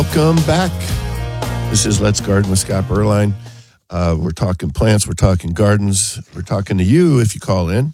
Welcome back. This is Let's Garden with Scott Berline. We're talking plants, we're talking gardens, we're talking to you if you call in.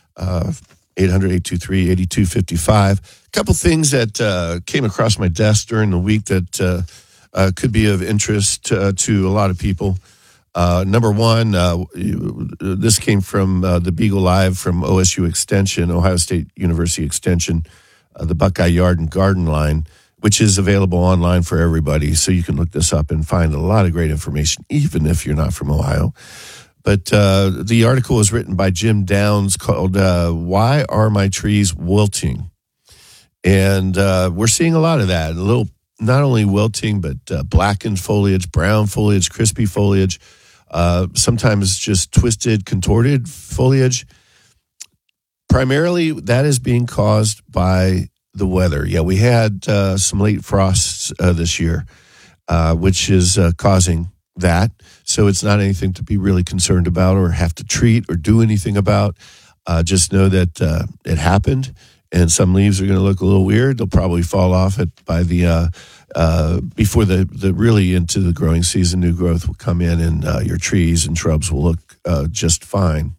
800-823-8255. A couple things that came across my desk during the week that could be of interest to a lot of people. Number one, this came from the Beagle Live from OSU Extension, Ohio State University Extension, the Buckeye Yard and Garden Line, which is available online for everybody. So you can look this up and find a lot of great information, even if you're not from Ohio. But the article was written by Jim Downs called Why Are My Trees Wilting? And we're seeing a lot of that. A little, not only wilting, but blackened foliage, brown foliage, crispy foliage, sometimes just twisted, contorted foliage. Primarily, that is being caused by the weather. Yeah, we had some late frosts this year, which is causing that. So it's not anything to be really concerned about or have to treat or do anything about. Just know that it happened, and some leaves are going to look a little weird. They'll probably fall off by the before the really into the growing season. New growth will come in, and your trees and shrubs will look just fine.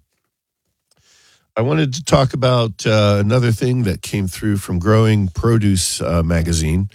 I wanted to talk about another thing that came through from Growing Produce magazine.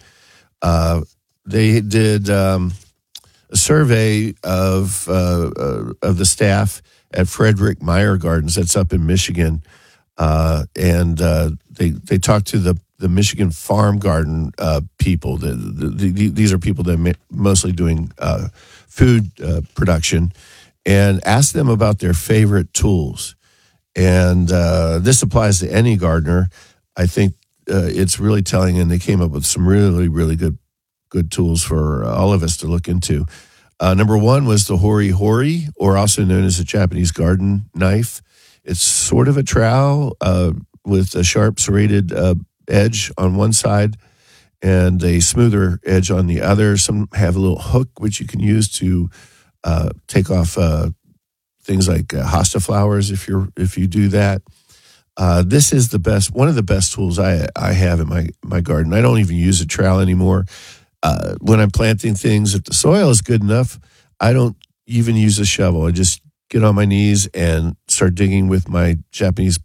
They did a survey of the staff at Frederick Meyer Gardens, that's up in Michigan, and they talked to the Michigan farm garden people. These are people that are mostly doing food production, and asked them about their favorite tools. And this applies to any gardener. I think it's really telling, and they came up with some really, really good tools for all of us to look into. Number one was the Hori Hori, or also known as a Japanese garden knife. It's sort of a trowel with a sharp serrated edge on one side and a smoother edge on the other. Some have a little hook which you can use to take off things like hosta flowers if you do that. This is one of the best tools I have in my garden. I don't even use a trowel anymore. When I'm planting things, if the soil is good enough, I don't even use a shovel. I just get on my knees and start digging with my Japanese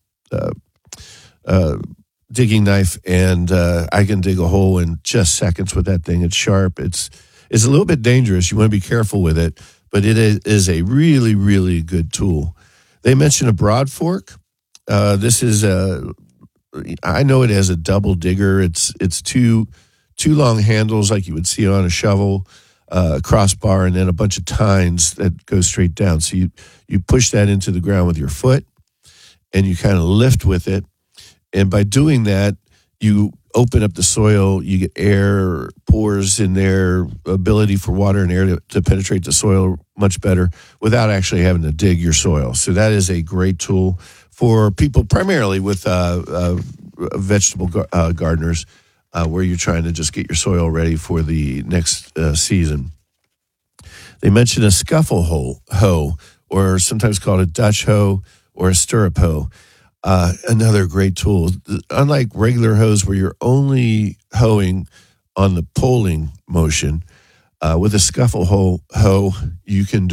digging knife, and I can dig a hole in just seconds with that thing. It's sharp. It's a little bit dangerous. You want to be careful with it, but it is a really, really good tool. They mentioned a broad fork. This is I know it as a double digger. It's two long handles like you would see on a shovel, a crossbar, and then a bunch of tines that go straight down. So you push that into the ground with your foot, and you kind of lift with it. And by doing that, you open up the soil, you get air, pores in there, ability for water and air to penetrate the soil much better without actually having to dig your soil. So that is a great tool for people primarily with vegetable gardeners, where you're trying to just get your soil ready for the next season. They mentioned a scuffle hoe, or sometimes called a Dutch hoe or a stirrup hoe. Another great tool. Unlike regular hoes where you're only hoeing on the pulling motion, with a scuffle hoe, you can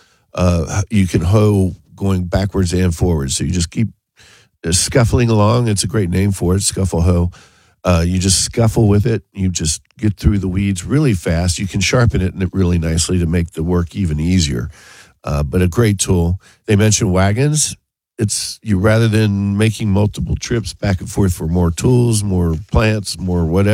hoe going backwards and forwards. So you just keep scuffling along. It's a great name for it, scuffle hoe. You just scuffle with it. You just get through the weeds really fast. You can sharpen it really nicely to make the work even easier. But a great tool. They mentioned wagons. It's rather than making multiple trips back and forth for more tools, more plants, more whatever.